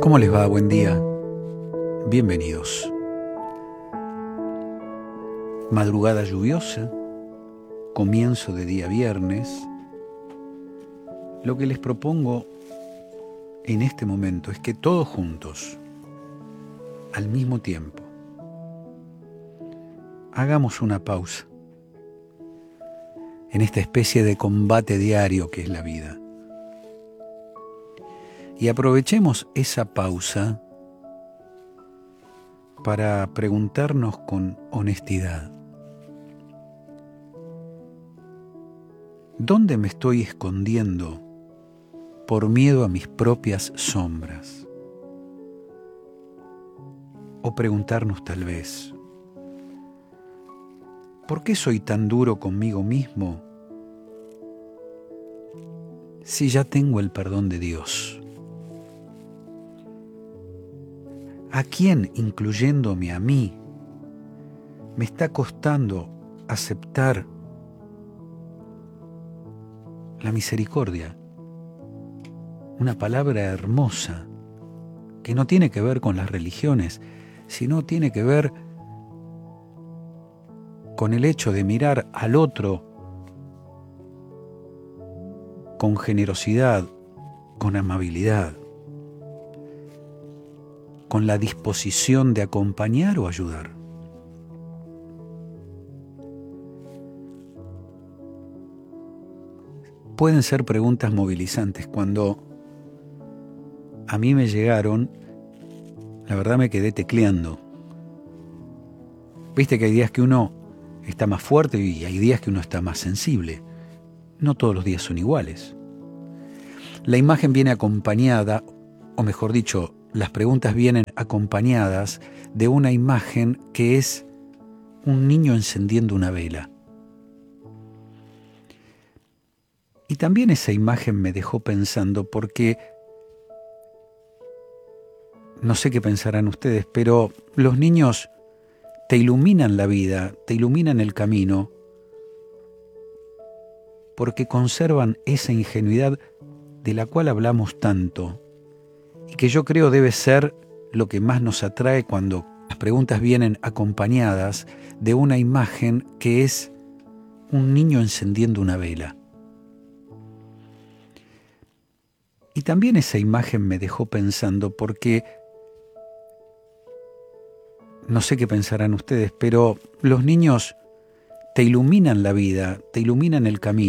¿Cómo les va? Buen día. Bienvenidos. Madrugada lluviosa, comienzo de día viernes. Lo que les propongo en este momento es que todos juntos, al mismo tiempo, hagamos una pausa en esta especie de combate diario que es la vida. Y aprovechemos esa pausa para preguntarnos con honestidad: ¿dónde me estoy escondiendo por miedo a mis propias sombras? O preguntarnos tal vez: ¿por qué soy tan duro conmigo mismo si ya tengo el perdón de Dios? ¿A quién, incluyéndome a mí, me está costando aceptar la misericordia? Una palabra hermosa que no tiene que ver con las religiones, sino tiene que ver con el hecho de mirar al otro con generosidad, con amabilidad, con la disposición de acompañar o ayudar. Pueden ser preguntas movilizantes. Cuando a mí me llegaron, la verdad me quedé tecleando. Viste que hay días que uno está más fuerte y hay días que uno está más sensible. No todos los días son iguales. La imagen viene acompañada, o mejor dicho, las preguntas vienen acompañadas de una imagen que es un niño encendiendo una vela. Y también esa imagen me dejó pensando, porque no sé qué pensarán ustedes, pero los niños te iluminan la vida, te iluminan el camino, porque conservan esa ingenuidad de la cual hablamos tanto, y que yo creo debe ser lo que más nos atrae cuando las preguntas vienen acompañadas de una imagen que es un niño encendiendo una vela. Y también esa imagen me dejó pensando, porque no sé qué pensarán ustedes, pero los niños te iluminan la vida, te iluminan el camino.